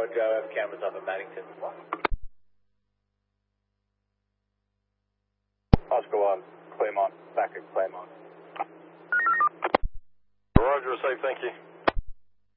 Roger, I have cameras up at Maddington. Oscar 1, Claremont, back at Claremont. Roger, safe, thank you.